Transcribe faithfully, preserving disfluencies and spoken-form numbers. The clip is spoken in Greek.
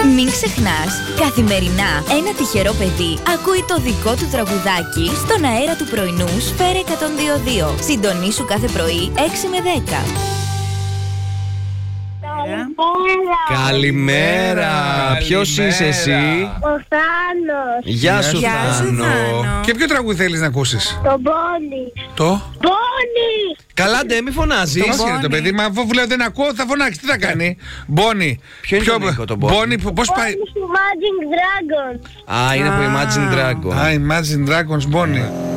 Μην ξεχνάς, καθημερινά ένα τυχερό παιδί ακούει το δικό του τραγουδάκι στον αέρα του πρωινού Σφαίρα εκατόν δύο κόμμα δύο. Συντονίσου κάθε πρωί έξι με δέκα. Καλημέρα. Καλημέρα. Ποιος είσαι εσύ? Ο Θάνος. Γεια σου, Γεια σου, Θάνο. Θάνο. Και ποιο τραγούδι θέλεις να ακούσεις? Το Μπόνι. Το? Μπόνι. Καλά, ντε, μη φωνάζεις. Το μας Μπόνι. το παιδί, μα αφού λέω δεν ακούω θα φωνάξει, τι θα κάνει? Μπόνι. Ποιο είναι το Νίκο, το Μπόνι? Μπόνι, πώς πάει? Μπόνι του Magic Dragon. Α, είναι από Imagine Dragon. Α, Imagine Dragons, Μπόνι.